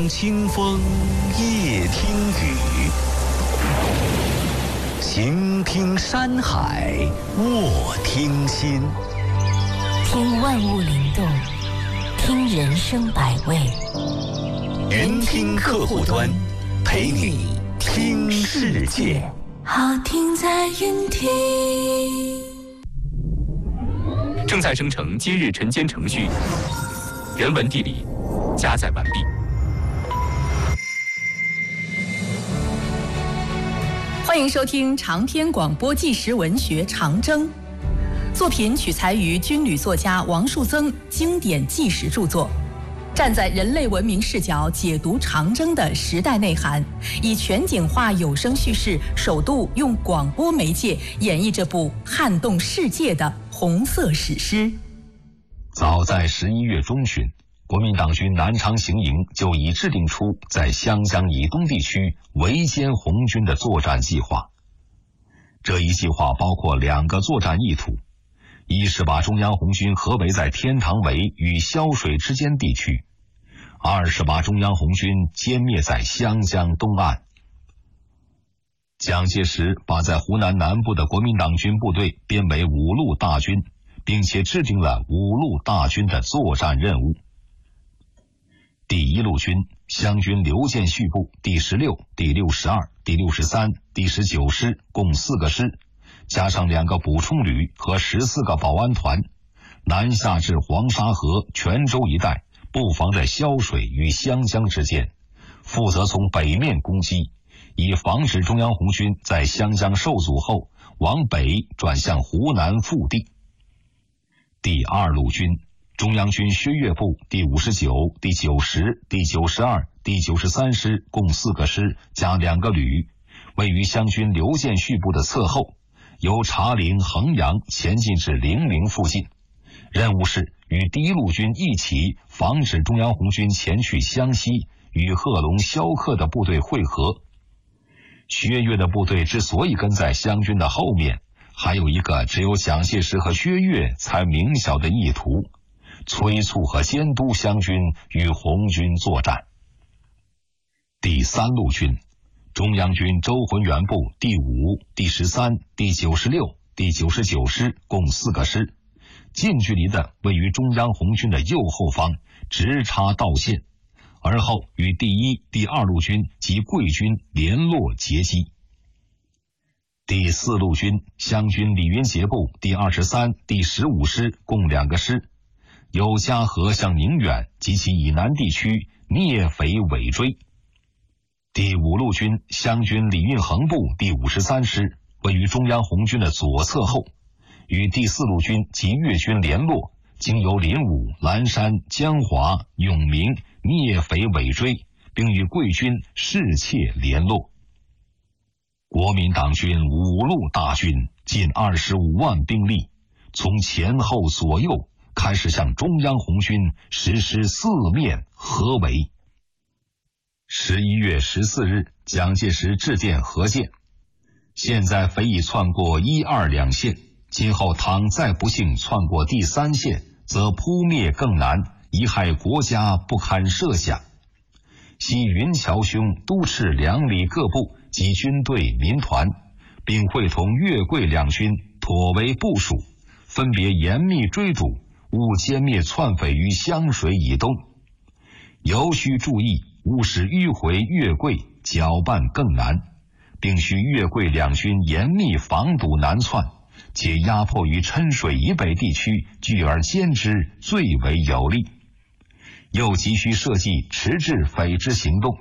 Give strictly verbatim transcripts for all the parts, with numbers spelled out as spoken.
听清风，夜听雨，行听山海，卧听心。 听万物灵动，听人生百味。 云听客户端，陪你听世界。 好听在云听。 正在生成今日晨间程序，人文地理加载完毕。 欢迎收听长篇广播纪实文学《长征》，作品取材于军旅作家王树增经典纪实著作，站在人类文明视角解读长征的时代内涵，以全景化有声叙事，首度用广播媒介演绎这部撼动世界的红色史诗。 早在十一月中旬，国民党军南昌行营就已制定出在湘江以东地区围歼红军的作战计划。这一计划包括两个作战意图，一是把中央红军合围在天堂围与萧水之间地区，二是把中央红军歼灭在湘江东岸。蒋介石把在湖南南部的国民党军部队编为五路大军，并且制定了五路大军的作战任务。第一路军湘军刘建绪部第十六、第六十二、第六十三、第十九师共四个师，加上两个补充旅和十四个保安团，南下至黄沙河、泉州一带，布防在萧水与湘江之间，负责从北面攻击，以防止中央红军在湘江受阻后往北转向湖南腹地。第二路军中央军薛岳部第五十九、第九十、第九十二、第九十三师共四个师加两个旅，位于湘军刘建绪部的侧后，由茶陵、衡阳前进至零陵附近，任务是与第一路军一起防止中央红军前去湘西与贺龙、萧克的部队会合。薛岳的部队之所以跟在湘军的后面，还有一个只有蒋介石和薛岳才明晓的意图，催促和监督湘军与红军作战。第三路军中央军周浑元部第五、第十三、第九十六、第九十九师共四个师，近距离的位于中央红军的右后方，直插道线，而后与第一、第二路军及桂军联络截击。第四路军湘军李云杰部第二十三、第十五师共两个师，由嘉禾向宁远及其以南地区聂匪尾追。第五路军湘军李运衡部第五十三师位于中央红军的左侧后，与第四路军及粤军联络，经由临武、蓝山、江华、永明、聂匪尾追，并与桂军士切联络。国民党军五路大军近二十五万兵力，从前后左右开始向中央红军实施四面合围。十一月十四日，蒋介石致电何键：现在匪已窜过一二两线，今后倘再不幸窜过第三线，则扑灭更难，贻害国家不堪设想。悉云桥兄督斥两里各部及军队民团，并会同粤桂两军妥为部署，分别严密追逐，勿歼灭窜匪于湘水以东。尤需注意，勿使迂回粤桂搅拌更难，并需粤桂两军严密防堵南窜，且压迫于郴水以北地区，聚而歼之最为有利。又急需设计迟滞匪之行动。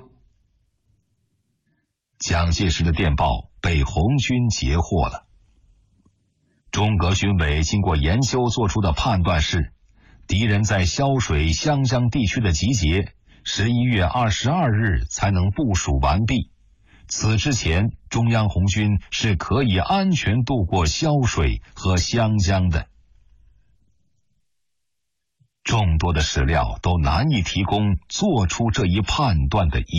蒋介石的电报被红军截获了。中革军委经过研究做出的判断是，敌人在萧水、湘江地区的集结，十一月二十二日才能部署完毕。此之前，中央红军是可以安全渡过萧水和湘江的。众多的史料都难以提供做出这一判断的依